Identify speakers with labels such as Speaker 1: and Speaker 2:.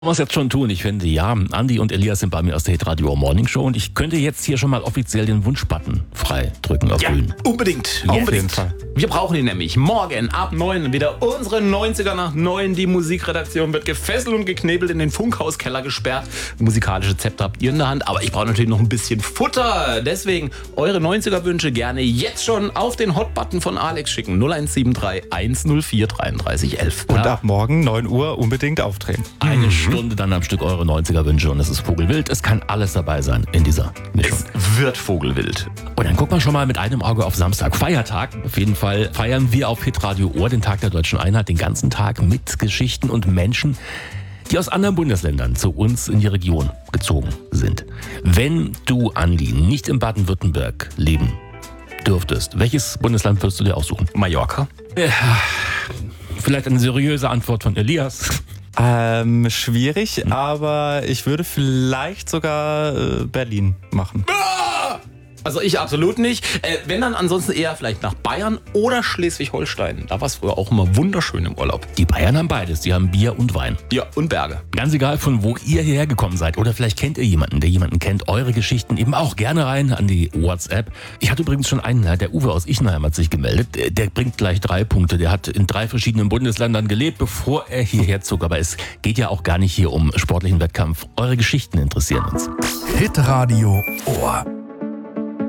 Speaker 1: Was jetzt schon tun? Ich finde, ja, Andi und Elias sind bei mir aus der Hitradio Morning Show und ich könnte jetzt hier schon mal offiziell den Wunschbutton frei drücken auf grün.
Speaker 2: Unbedingt.
Speaker 1: Auf
Speaker 2: Unbedingt.
Speaker 1: jeden Fall.
Speaker 2: Wir brauchen ihn nämlich. Morgen ab 9 wieder unsere 90er nach 9. Die Musikredaktion wird gefesselt und geknebelt in den Funkhauskeller gesperrt. Musikalische Zepter habt ihr in der Hand, aber ich brauche natürlich noch ein bisschen Futter. Deswegen eure 90er-Wünsche gerne jetzt schon auf den Hotbutton von Alex schicken. 0173 104 33 11.
Speaker 3: Und ab morgen 9 Uhr unbedingt auftreten.
Speaker 1: Eine Stunde dann am Stück eure 90er-Wünsche und es ist Vogelwild. Es kann alles dabei sein in dieser Mischung.
Speaker 2: Es wird Vogelwild.
Speaker 1: Und dann gucken wir schon mal mit einem Auge auf Samstag. Feiertag. Auf jeden Fall feiern wir auf Hitradio Ohr den Tag der Deutschen Einheit, den ganzen Tag mit Geschichten und Menschen, die aus anderen Bundesländern zu uns in die Region gezogen sind. Wenn du, Andi, nicht in Baden-Württemberg leben dürftest, welches Bundesland würdest du dir aussuchen?
Speaker 2: Mallorca?
Speaker 1: Vielleicht eine seriöse Antwort von Elias.
Speaker 3: Schwierig, aber ich würde vielleicht sogar Berlin machen.
Speaker 2: Also ich absolut nicht. Wenn dann ansonsten eher vielleicht nach Bayern oder Schleswig-Holstein. Da war es früher auch immer wunderschön im Urlaub.
Speaker 1: Die Bayern haben beides. Die haben Bier und Wein.
Speaker 2: Ja, und Berge.
Speaker 1: Ganz egal, von wo ihr hierher gekommen seid. Oder vielleicht kennt ihr jemanden, der jemanden kennt. Eure Geschichten eben auch gerne rein an die WhatsApp. Ich hatte übrigens schon einen, der Uwe aus Ichenheim hat sich gemeldet. Der bringt gleich 3 Punkte. Der hat in 3 verschiedenen Bundesländern gelebt, bevor er hierher zog. Aber es geht ja auch gar nicht hier um sportlichen Wettkampf. Eure Geschichten interessieren uns.
Speaker 4: Hitradio Ohr.